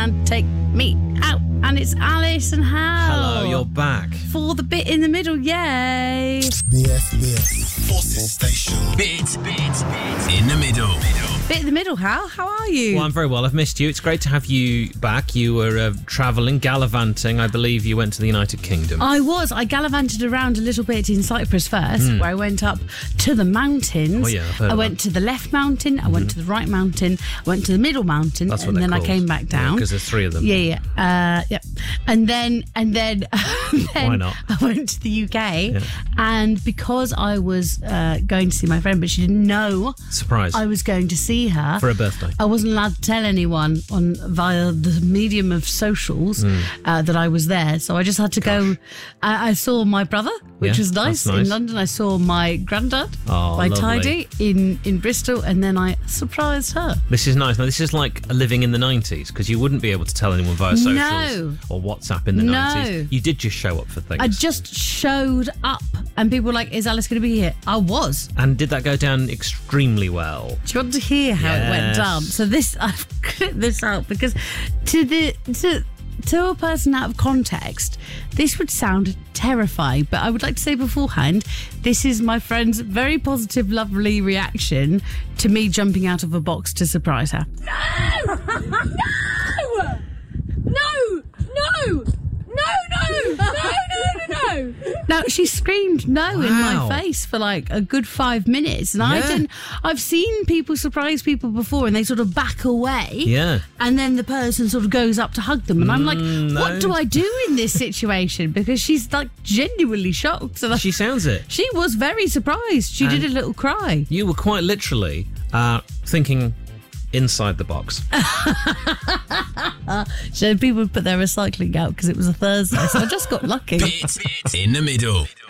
and take me out. And it's Alice and Hal. Hello, you're back. For the bit in the middle, yay. BS. Forces Station. Bit in the middle. Bit in the middle, Hal. How are you? Well, I'm very well. I've missed you. It's great to have you back. You were travelling, gallivanting. I believe you went to the United Kingdom. I was. I gallivanted around a little bit in Cyprus first, where I went up to the mountains. Oh, yeah, I've heard I of went to the left mountain, I went to the right mountain, I went to the middle mountain, That's what and they're then called. I came back down. Because there's three of them. Yeah. And then Why not? I went to the UK, and because I was going to see my friend, but she didn't know Surprise. I was going to see her For her birthday. I wasn't allowed to tell anyone via the medium of socials that I was there, so I just had to go. I saw my brother, which Yeah, was nice, that's nice. in London. I saw my granddad, Oh, my lovely. tidy, in Bristol, and then I surprised her. This is nice. Now, this is like living in the 90s, because you wouldn't be able to tell anyone via socials No. or WhatsApp in the No. 90s. You did just show up for things. I just showed up, and people were like, "Is Alice going to be here?" I was. And did that go down extremely well? Do you want to hear how it went Yes. down? So I've clipped this out because to a person out of context, this would sound terrifying. But I would like to say beforehand, this is my friend's very positive, lovely reaction to me jumping out of a box to surprise her. No! Now, she screamed no in Wow. my face for like a good 5 minutes. And Yeah. I've seen people surprise people before and they sort of back away. Yeah. And then the person sort of goes up to hug them. And I'm like, no. what do I do in this situation? Because she's like genuinely shocked. So She sounds it. she was very surprised. She did a little cry. You were quite literally thinking inside the box. So people put their recycling out because it was a Thursday. So I just got lucky. Bit in the middle.